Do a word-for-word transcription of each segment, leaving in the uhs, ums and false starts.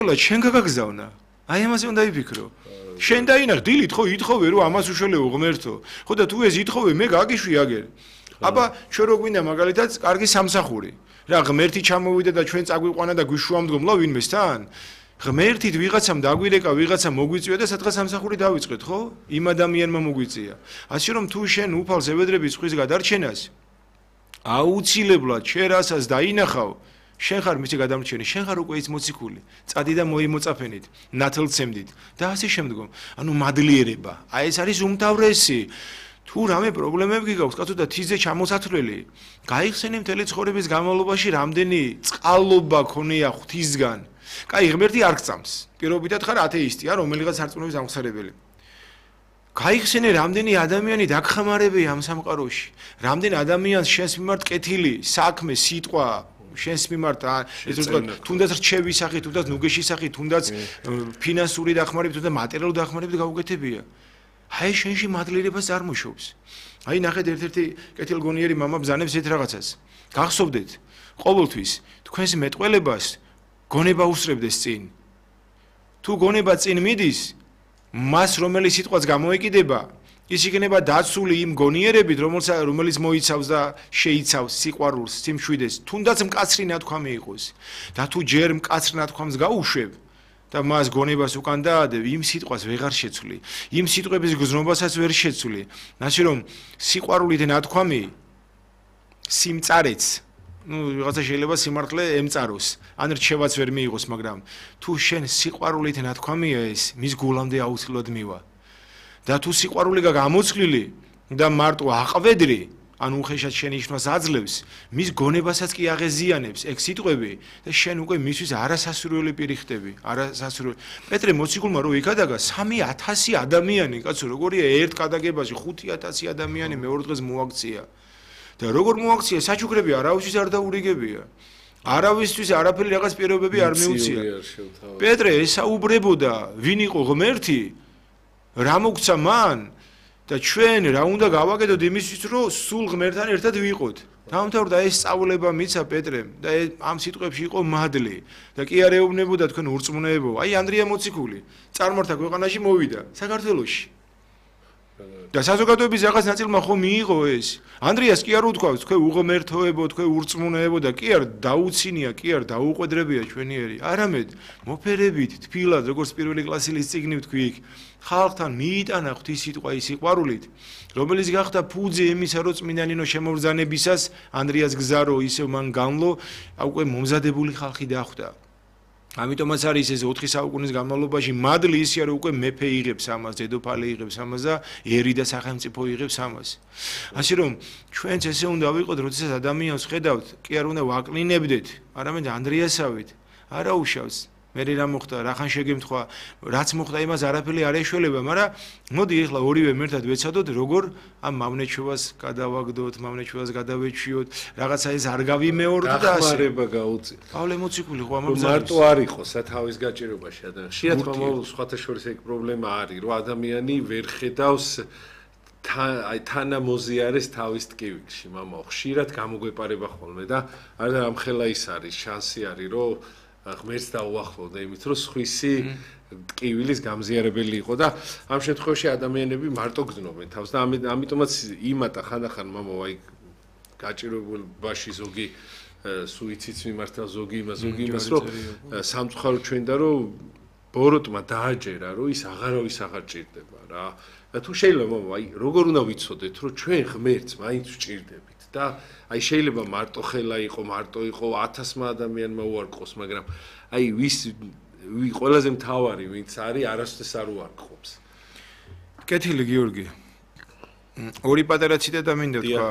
შენ გაგაგზავნა. აი ამაზე უნდა იფიქრო. შენ დაინახ დილით ხო ითხოვე რომ ამას უშველეო ღმერთო. ხო და თუ ეს ითხოვე მე გაგიშვი აგერ. აბა ჩვენ რო გვინდა მაგალითად კარგი სამსახური. რა ღმერთი ჩამოვიდა და ჩვენ წაგვიყვანა და გვიშუამდგომლა ვინმესთან? ღმერთით ვიღაცამ დაგვირეკა, ვიღაცა მოგვიწვია და სადღაც სამსახური დავიწყეთ, ხო? იმ ადამიანმა მოგვიწია. ასე რომ თუ შენ უფალს ევედრები სხვის გადარჩენას, აუცილებლად შენ რასაც დაინახავ, შენ ხარ მისი გადამრჩენი, შენ ხარ უკვე ის მოციქული. წადი და მოიმოწაფენით, ნათელცემდით და ასე შემდგომ. ანუ მადლიერება. აი ეს არის უმთავრესი. თუ რამე პრობლემები გიგავს, კაცო და თიზე ჩამოსათვლელი, გაიხსენე მთელი ცხოვრების განმავლობაში რამდენი წყალობა ქონია ღვთისგან. კაი, ღმერთი არ გწამს. პირობითად ხარ ათეისტია, რომელიღაც სარწმუნოების ამხსარებელი. გაიხსენე რამდენი ადამიანი დაგხამარებია ამ სამყაროში. რამდენი ადამიანს შენს მიმართ კეთილი, საქმე, სიტყვა შენს მიმართ ეს რო თქვა, თუნდაც რჩევის სახით, თუნდაც ნუგეშის სახით, თუნდაც ფინანსური დახმარებით, თუნდაც მატერიალური დახმარებით გაუკეთებია. აი შენში მადლიერებას წარმოშობს. აი ნახეთ ერთ-ერთი კეთილგონიერი მამა ბზანებს ერთ რაღაცას. გახსოვდეთ, ყოველთვის თქვენს მეტყველებას გონება უსწრებდეს წინ. თუ გონება წინ მიდის, მას რომელიც სიტყვაც გამოეკიდება, ის იქნება დაცული იმ გონიერებით, რომელიც მოიცავს და შეიცავს სიყვარულს, სიმშვიდეს, თუნდაც მკაცრი ნათქვამი იყოს. და თუ ჯერ მკაცრ ნათქვამს გაუშვებ და მას გონებას უკან დაადევ, იმ სიტყვას ვეღარ შეცვლი, იმ სიტყვების გზნობასაც ვერ შეცვლი. ასე რომ სიყვარულით ნათქვამი სიმწარეც, ну, ვიღაცა შეიძლება სიმართლე ემწაროს, ან რჩევაც ვერ მიიღოს, მაგრამ თუ შენ სიყვარულით ნათქვამია ეს, მის გულამდე აუცილებლად მივა. და თუ სიყვარული გამოცვლილი და მარტო აყვედრი, ან უხეშად შენიშვნას აძლევს, მის გონებასაც კი აღეზიანებს ეგ სიტყვები და შენ უკვე მისთვის არასასურველი პირი ხდები, არასასურველი. პეტრე მოციქულმა რო იქადაგა სამი ათასი ადამიანი, კაცო, როგორია ერთ კადაგებაში ხუთი ათასი ადამიანი მეორე დღეს მოაქცია. და როგორ მოაქცია, საჩუქრები არავისთვის არ დაურიგებია. არავისთვის არაფერი რაღაც პირობები არ მიუცია. პეტრე ესაუბრებოდა, ვინ იყო ღმერთი, რა მოგცა მან და ჩვენ რა უნდა გავაკეთოთ იმისთვის, რომ სულ ღმერთთან ერთად ვიყოთ. დაამთავრდა ეს სწავლება მიცა პეტრემ და ამ სიტყვებში იყო მადლი და კი არ ეუბნებოდა თქვენ ურწმუნოებო. აი ანდრია მოციქული წარმართა ქვეყანაში მოვიდა, საქართველოში. და საზოგადოების რაღაც ნაწილმა ხო მიიღო ეს. ანდრიას კი არ უთქვავს, თქვენ უღმერთოებო, თქვენ ურწმუნოებო და კი არ დაუცინია, კი არ დაუყვედრებია ჩვენიერი. არამედ მოფერებით, თბილად, როგორც პირველი კლასილის წიგნი ვთქვი იქ, ხალხთან მიიტანა ღვთის სიტყვა ის სიყვარულით, რომელიც გახდა ფუძე იმისა, რომ წმინდანინო შემობრძანებისას ანდრიას გზარო ისევ მან განლო, უკვე მომზადებული ხალხი დახვდა. ამიტომაც არის ეს ოთხი საუკუნის განმავლობაში მადლი ისია, რომ უკვე მეფე იღებს ამას, დედოფალი იღებს ამას და ერი და სახელმწიფო იღებს ამას. ასე რომ ჩვენც ესე უნდა ვიყოთ, როდესაც ადამიანს ხედავთ, კი არ უნდა ვაკლინებდეთ, არამედ ანდრიასავით, არა უშავს. მე რა მოხდა, რახან შეგემთხვა, რაც მოხდა იმას არაფერი არ ეშველება, მაგრამ მოდი ეხლა ორივე ერთად ვეცადოთ, როგორ ამ მავნეჩვევას გადავაგდოთ, მავნეჩვევას გადავეჩვიოთ, რაღაცა ეს არ გავიმეორდო და ასე. დახმარება გაუწიოთ. პავლე მოციქული ხო ამბობს. მარტო არ იყო სათავის გაჭირებაში ადამიანი. ხშირად მომავალ სხვათა შორის ეგ პრობლემა არის, რომ ადამიანი ვერ ხედავს აი თანამოზიარეს თავის ტკივილში, მამა ხშირად გამოგვეპარება ხოლმე და არა ამხელა ის არის, შანსი არის, რომ ღმერთს დაუახლოვდა იმით, რომ სხვისი ტკივილის გამზიარებელი იყო და ამ შემთხვევაში ადამიანები მარტო გრძნობენ თავს და ამიტომაც იმატა ხანდახან მამა აი გაჭირებულობაში ზოგი სუიციდს მიმართა, ზოგი იმას, ზოგი იმას, რომ სამწუხარო ჩვენდა, რომ ბოროტმა დააჯერა, რომ ის აღარავის აღარ ჭირდება რა. და თუ შეიძლება მამა აი როგორ უნდა ვიცოდეთ, რომ ჩვენ ღმერთს მაინც ვჭირდებით და აი შეიძლება მარტო ხელა იყო, მარტო იყო ათასმა ადამიანმა უარყოს, მაგრამ აი ვის ყველაზე მთავარი ვინც არის, არასდროს არ უარყობს. კეთილი გიორგი. ორი პატარა ციტატა მინდა თქვა.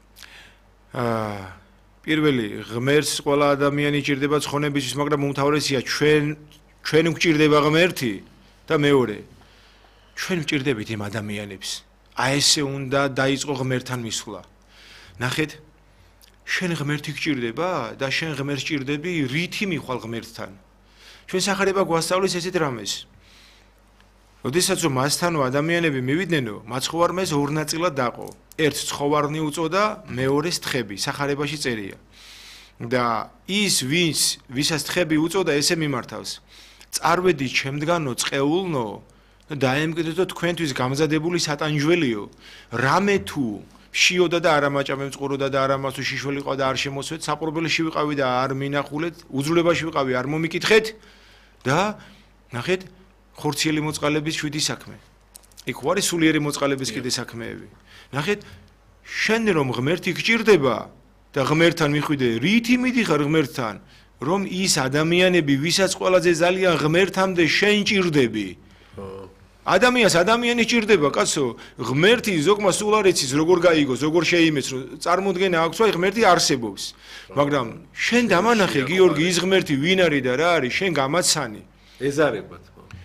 აა პირველი, ღმერთს ყველა ადამიანი ჭირდება ცხონებისთვის, მაგრამ უმთავრესია ჩვენ ჩვენ გვჭირდება ღმერთი და მეორე, ჩვენ ვჭირდებით იმ ადამიანებს. აი ესე უნდა დაიწყო ღმერთთან მისვლა. ნახეთ, შენ ღმერთი გჭირდება და შენ ღმერთს ჭირდები, რითი მიხვალ ღმერთთან. ჩვენ სახარება გვასწავლის ესეთ რამეს. როდესაც რომ მასთანო ადამიანები მივიდნენ, მაცხოვარმა ეს ორ ნაწილად დაყო. ერთ ცხოვარნი უწოდა, მეორეს თხები, სახარებაში წერია. და ის ვინც ვისაც თხები უწოდა, ესე მიმართავს. წარვედი ჩემდგანო წეულნო და დაემკვიდრეთო თქვენთვის გამზადებული სატანჯველიო რამე თუ შიოდა და არ ამაჭამემ წყუროდა და არ ამასო შიშველი ყვა და არ შემოსვეთ საპრობელში ვიყავი და არ მინახულეთ უძვლებაში ვიყავი არ მომიკითხეთ და ნახეთ ხორციელი მოწყალების შვიდი საქმე იქ ვარი სულიერი მოწყალების კიდე საქმეები ნახეთ შენ რომ ღმერთი გჭირდება და ღმერთთან მიხვიდე რითი მიდიხარ ღმერთთან რომ ის ადამიანები ვისაც ყველაზე ძალიან ღმერთამდე შენ ჭირდები ადამიანს ადამიანი ჭირდება კაცო ღმერთი ზოგმა სულ არ იცის როგორ გაიგოს როგორ შეიმეც რომ წარმოდგენა აქვს რომ ღმერთი არსებობს მაგრამ შენ დამანახე გიორგი ის ღმერთი ვინ არის და რა არის შენ გამაცანი ეზარებათ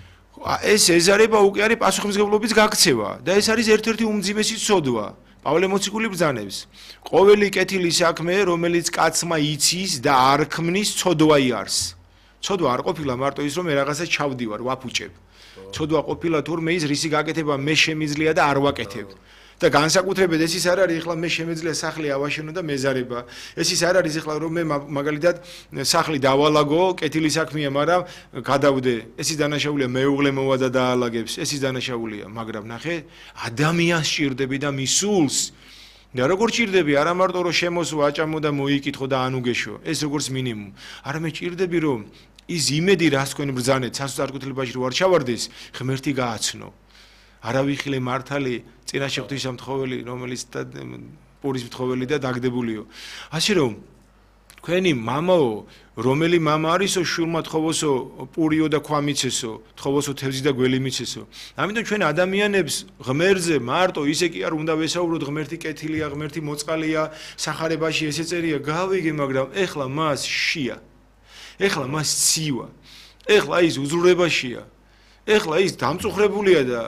ეს ეზარება უკვე არის პასუხისმგებლობის გაქცევა და ეს არის ერთ-ერთი უმძიმესი ცოდვა პავლე მოციქული ბრძანებს ყოველი კეთილი საქმე რომელიც კაცმა იცის და არ ქმნის ცოდვა იარს ცოდვა არ ყოფილა მარტო ის რომ მე რაღაცა ჩავდივარ ვაფუჭებ ცოდვა ყოფილა თურმე ის რისი გაკეთება მე შემიძლია და არ ვაკეთებ და განსაკუთრებით ეს ის არ არის ახლა მე შემიძლია სახლი ავაშენო და მეზარება ეს ის არ არის ახლა რომ მე მაგალითად სახლი დავალაგო კეთილი საქმეა მაგრამ გადავდე ეს ის დანაშაულია მეუღლე მოვა და დაალაგებს ეს ის დანაშაულია მაგრამ ნახე ადამიანს ჭირდები და მის სულს და როგორ ჭირდები არა მარტო რომ შემოსვა აჭამო და მოიკითხო და ანუგეშო ეს როგორც მინიმუმ არამედ ჭირდები რომ ის იმედი რას თქვენ ბრძანეთ სასწაულთლებაში რო არ ჩავარდეს ღმერთი გააცნო არავიხილე მართალი წინაშე ღვთისმთხოველი რომელიც პურის მთხოველი და დაგდებულიო ასე რომ თქვენი მამაო რომელი მამა არისო შვილმა თხოვოსო პურიო და ქვა მიცესო თხოვოსო თევზი და გველი მიცესო ამიტომ ჩვენ ადამიანებს ღმერთზე მარტო ისე კი არ უნდა ვესაუბროთ ღმერთი კეთილია ღმერთი მოწყალია სახარებაში ესე წერია გავიგე მაგრამ ეხლა მას შია ეხლა მას ცივა ეხლა ის უზრუნველებაშია ეხლა ის დამწუხრებულია და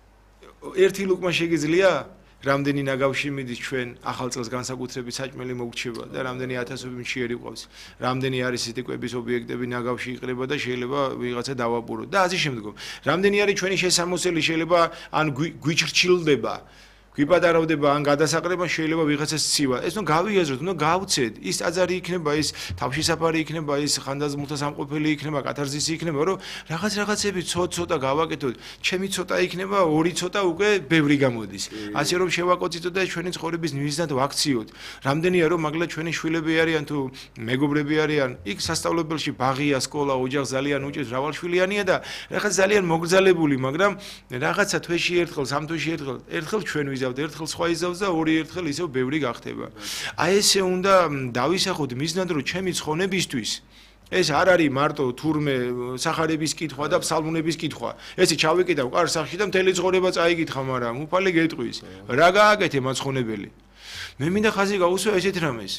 ერთი ლუკმა შეგიძლია რამდენი ნაგავში მიდის ჩვენ ახალ წელს განსაკუთრებით საჭმელი მოგრჩება და რამდენი ათასობით მშიერი ყავს რამდენი არის ეთიკების ობიექტები ნაგავში იყრება და შეიძლება ვიღაცა დავაბუროთ და ასე შემდგომ რამდენი არის ჩვენი შესამოსელი შეიძლება ან გვიჩრჩილდება გვიპატარავდება ან გადასაყრება შეიძლება ვიღაცას ცივა ეს ნუ გავიაზროთ ნუ გავცეთ ის ტაძარი იქნება ის თავშესაფარი იქნება ის ხანდაზმულთა სამყოფელი იქნება კათარზისი იქნება რომ რაღაც რაღაცები ცოტ-ცოტა გავაკეთოთ ჩემი ცოტა იქნება ორი ცოტა უკვე ბევრი გამოდის ასე რომ შევაკოციტოთ და ჩვენი ცხოვრების მიზნად ვაქციოთ რამდენია რომ მაგალითად ჩვენი შვილები არიან თუ მეგობრები არიან იქ სასწავლებელში ბაღია სკოლა ოჯახს ძალიან უჭირს მრავალშვილიანია და რაღაც ძალიან მოგრძალებული მაგრამ რაღაცა თვეში ერთხელ სამ თვეში ერთხელ ერთხელ ჩვენ ვიზავთ ერთხელ სხვა იზავს და ორი ერთხელ ისევ ბევრი გახდება აი ესე უნდა დავისახოთ მიზნად რომ ჩემი ცხონებისთვის ეს არ არის მარტო თურმე სახარების კითხვა და ფსალმუნების კითხვა ესე ჩავიკიდავ კარ სახში და მთელი ცხოვრება წაიკითხა მაგრამ უფალი გეტყვის რა გააკეთე მაცხონებელი მე მინდა ხაზი გაუსვა ესეთ რამეს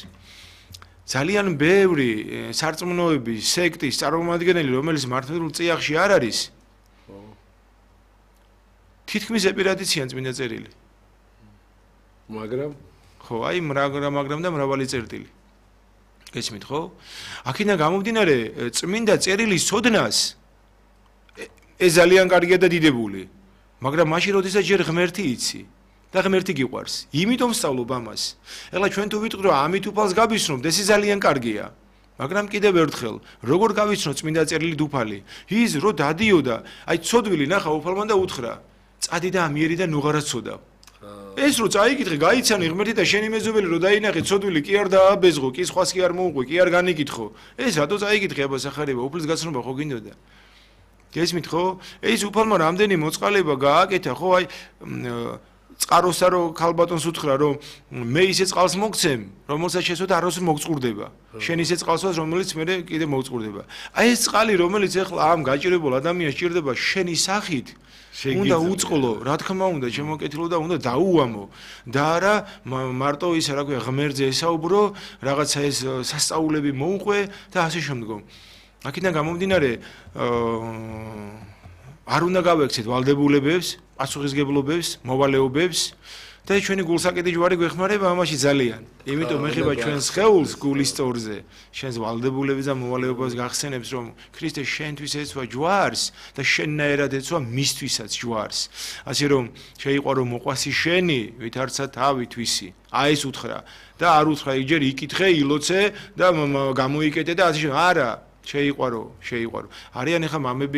ძალიან ბევრი სარწმუნოების სექტის წარმომადგენელი რომელიც მართლმადიდებლურ წიაღში არ არის თითქმის ეპირატიციან წმინდა წერილი მაგრამ ხო აი მაგრამ მაგრამ და მრავალი წერტილი გესმით ხო აქედან გამომდინარე წმინდა წერილის სოდნას ეს ძალიან კარგია და დიდებული მაგრამ მაშინ როდესაც ჯერ ღმერთი იცი და ღმერთი გიყვარს იმიტომ სწავლობ ამას ეხლა ჩვენ თუ ვიტყვით რომ ამით უფალს გაბისნობთ ეს ძალიან კარგია მაგრამ კიდევ ერთხელ როგორ გავიცნო წმინდა წერილი უფალი ის რო დადიოდა აი ცოდვილი ნახა უფალმა და უთხრა წადი და ამიერი და ნუღარა ცოდა ეს რო წაიკითხე გაიცანი ღმერთი და შენი მეზობელი რო დაინახე ცოდვილი კი არ დააბეზღო კი სხვას კი არ მოუყვე კი არ განიკითხო ეს რატო წაიკითხე აბა სახარება უფლის გაცნობა ხო გინდოდა გესმით ხო ეს უფალმა რამდენი მოწყალება გააკეთა ხო აი წყაროსა რო ქალბატონს უთხრა რომ მე ისე წყალს მოგცემ რომელსაც შესვეთ აროს მოგწყურდება შენ ისე წყალს ვას რომელიც მე კიდე მოგწყურდება აი ეს წყალი რომელიც ეხლა ამ გაჭირებულ ადამიანს ჭირდება შენი სახით უნდა უწყლო რა თქმა უნდა შემოკეთილო და უნდა დაუამო და არა მარტო ის რა ქვია ღმერთზე ესაუბრო რაღაცა ეს სასწაულები მოუყვე და ასე შემდგომ აქედან გამომდინარე არ უნდა გავექცეთ ვალდებულებებს პასუხისგებლობებს მოვალეობებს და ჩვენი გულსაკედი ჯვარი გვეხმარება ამაში ძალიან იმიტომ მეხება ჩვენს ხეულს გულის სწორზე შენს ვალდებულების და მოვალეობას გახსენებს რომ ქრისტე შენთვის ეცვა ჯვარს და შენნაირად ეცვა მისთვისაც ჯვარს ასე რომ შეიყვარო მოყვასი შენი ვითარცა თავი თვისი აი ეს უთხრა და არ უთხრა იჯერ იკითხე ილოცე და გამოიკეთე და ასე არა შეიყვარო, შეიყვარო. არიან ეხა მამები